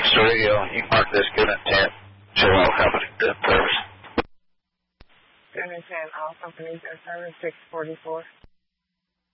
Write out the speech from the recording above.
to radio. You can mark this good intent. Show all company good service. Good intent, all companies in service 644.